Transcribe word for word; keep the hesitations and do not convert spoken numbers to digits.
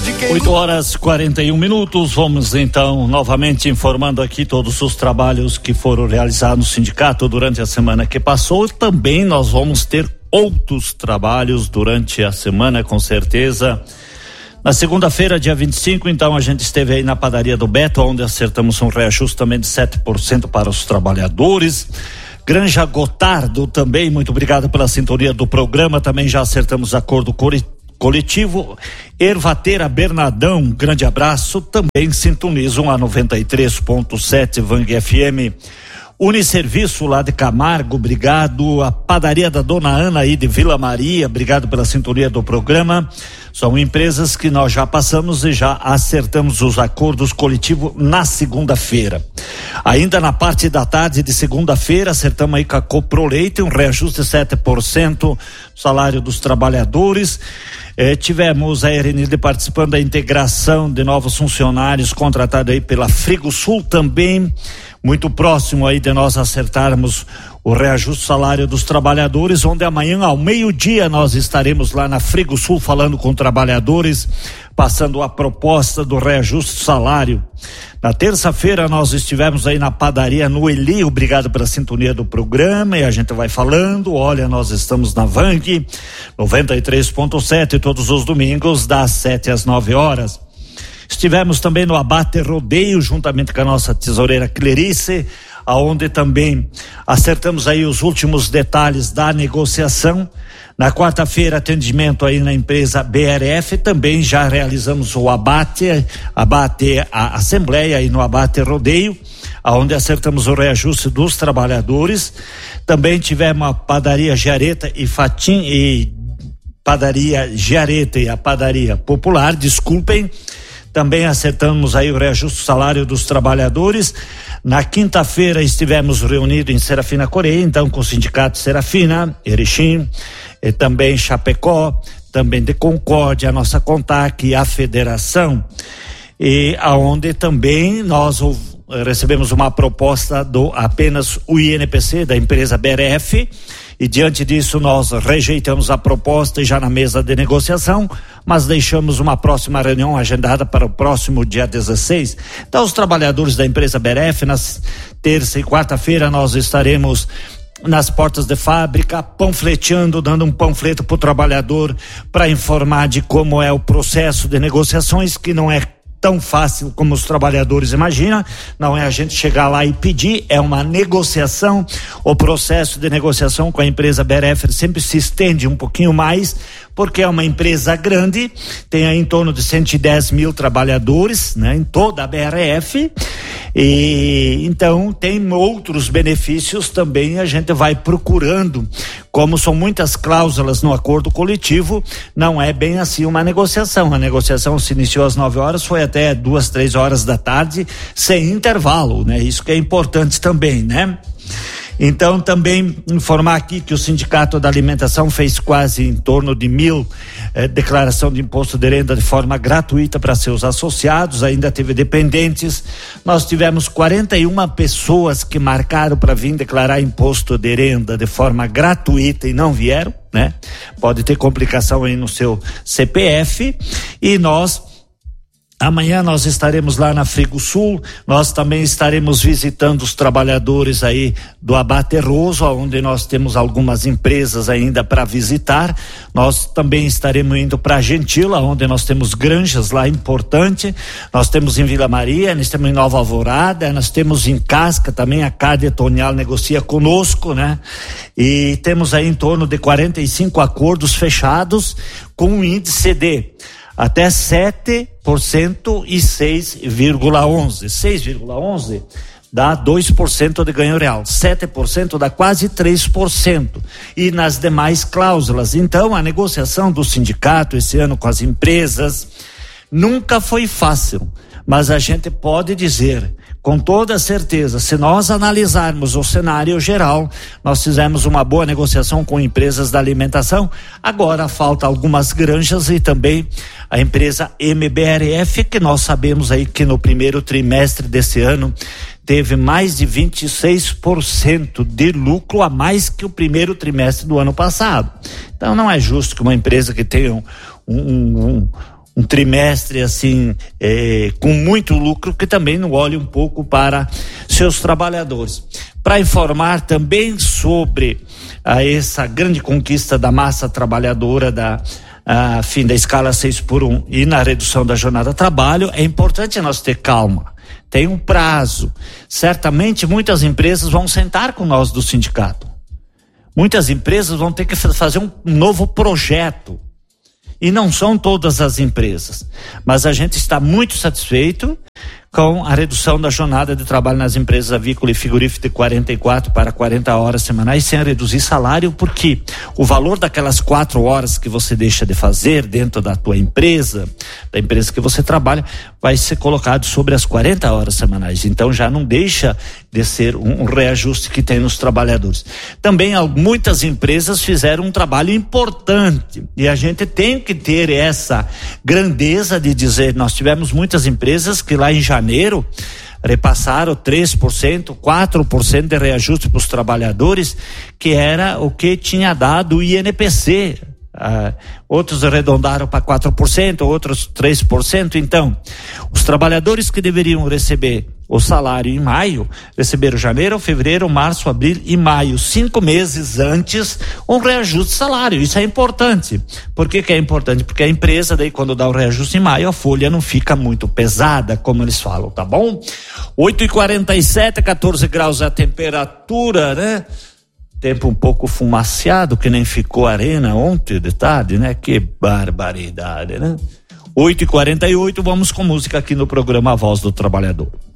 de quem... oito horas e quarenta e um minutos, vamos então novamente informando aqui todos os trabalhos que foram realizados no sindicato durante a semana que passou. Também nós vamos ter outros trabalhos durante a semana, com certeza. Na segunda-feira, dia vinte e cinco, então, a gente esteve aí na padaria do Beto, onde acertamos um reajuste também de sete por cento para os trabalhadores. Granja Gotardo também, muito obrigado pela sintonia do programa, também já acertamos acordo coletivo. Ervateira Bernadão, grande abraço, também sintonizam a noventa e três ponto sete Vang F M. Uniserviço lá de Camargo, obrigado. A padaria da Dona Ana aí de Vila Maria, obrigado pela sintonia do programa. São empresas que nós já passamos e já acertamos os acordos coletivos na segunda-feira. Ainda na parte da tarde de segunda-feira, acertamos aí com a Coproleite um reajuste de sete por cento salário dos trabalhadores. Eh, tivemos a Erenilde participando da integração de novos funcionários contratados aí pela Frigosul também. Muito próximo aí de nós acertarmos o reajuste salário dos trabalhadores, onde amanhã ao meio-dia nós estaremos lá na Frigosul falando com trabalhadores, passando a proposta do reajuste salário. Na terça-feira nós estivemos aí na padaria no Eli, obrigado pela sintonia do programa, e a gente vai falando. Olha, nós estamos na Vang noventa e três ponto sete todos os domingos das sete às nove horas. Estivemos também no Abate Rodeio, juntamente com a nossa tesoureira Clerice, aonde também acertamos aí os últimos detalhes da negociação. Na quarta-feira, atendimento aí na empresa B R F, também já realizamos o abate, abate a assembleia aí no Abate Rodeio, aonde acertamos o reajuste dos trabalhadores. Também tivemos a padaria Giareta e Fatim e padaria Giareta e a padaria Popular, desculpem. Também acertamos aí o reajuste do salário dos trabalhadores. Na quinta-feira estivemos reunidos em Serafina Coreia, então com o sindicato Serafina, Erechim, e também Chapecó, também de Concórdia, a nossa Contac e a Federação, e aonde também nós recebemos uma proposta do apenas o I N P C da empresa B R F, e diante disso nós rejeitamos a proposta e já na mesa de negociação, mas deixamos uma próxima reunião agendada para o próximo dia dezesseis. Então os trabalhadores da empresa B R F, nas terça e quarta-feira nós estaremos nas portas de fábrica, panfleteando, dando um panfleto para o trabalhador para informar de como é o processo de negociações, que não é tão fácil como os trabalhadores imaginam. Não é a gente chegar lá e pedir, é uma negociação. O processo de negociação com a empresa B R F sempre se estende um pouquinho mais, porque é uma empresa grande, tem aí em torno de cento e dez mil trabalhadores, né, em toda a B R F, e então tem outros benefícios também. A gente vai procurando, como são muitas cláusulas no acordo coletivo, não é bem assim uma negociação. A negociação se iniciou às nove horas, foi até duas, três horas da tarde, sem intervalo, né? Isso que é importante também, né? Então, também informar aqui que o Sindicato da Alimentação fez quase em torno de mil eh, declaração de imposto de renda de forma gratuita para seus associados. Ainda teve dependentes. Nós tivemos quarenta e uma pessoas que marcaram para vir declarar imposto de renda de forma gratuita e não vieram, né? Pode ter complicação aí no seu C P F. E nós amanhã nós estaremos lá na Frigosul, nós também estaremos visitando os trabalhadores aí do Abate Roso, onde nós temos algumas empresas ainda para visitar. Nós também estaremos indo para Gentila, onde nós temos granjas lá importante. Nós temos em Vila Maria, nós temos em Nova Alvorada, nós temos em Casca também, a Cade Tonial negocia conosco, né? E temos aí em torno de quarenta e cinco acordos fechados com um índice de até sete por cento e seis vírgula onze. seis vírgula onze dá dois por cento de ganho real. sete por cento dá quase três por cento. E nas demais cláusulas. Então, a negociação do sindicato esse ano com as empresas nunca foi fácil. Mas a gente pode dizer, com toda certeza, se nós analisarmos o cenário geral, nós fizemos uma boa negociação com empresas da alimentação. Agora falta algumas granjas e também a empresa M B R F, que nós sabemos aí que no primeiro trimestre desse ano teve mais de vinte e seis por cento de lucro a mais que o primeiro trimestre do ano passado. Então não é justo que uma empresa que tenha um, um, um um trimestre assim eh, com muito lucro, que também não olhe um pouco para seus trabalhadores. Para informar também sobre ah, essa grande conquista da massa trabalhadora, da ah, fim da escala seis por um e na redução da jornada de trabalho, é importante nós ter calma. Tem um prazo. Certamente muitas empresas vão sentar com nós do sindicato. Muitas empresas vão ter que fazer um novo projeto. E não são todas as empresas, mas a gente está muito satisfeito com a redução da jornada de trabalho nas empresas avícola e frigorífica de quarenta e quatro para quarenta horas semanais, sem reduzir salário, porque o valor daquelas quatro horas que você deixa de fazer dentro da tua empresa, da empresa que você trabalha, vai ser colocado sobre as quarenta horas semanais. Então já não deixa de ser um, um reajuste que tem nos trabalhadores. Também muitas empresas fizeram um trabalho importante e a gente tem que ter essa grandeza de dizer, nós tivemos muitas empresas que lá em janeiro repassaram três por cento, quatro por cento de reajuste para os trabalhadores, que era o que tinha dado o I N P C. Uh, outros arredondaram para quatro por cento, outros três por cento. Então, os trabalhadores que deveriam receber o salário em maio, receberam janeiro, fevereiro, março, abril e maio, cinco meses antes, um reajuste de salário. Isso é importante. Por que que é importante? Porque a empresa, daí quando dá o reajuste em maio, a folha não fica muito pesada, como eles falam, tá bom? oito e quarenta e sete, quatorze graus a temperatura, né? Tempo um pouco fumaciado, que nem ficou a arena ontem de tarde, né? Que barbaridade, né? oito e quarenta e oito, vamos com música aqui no programa Voz do Trabalhador.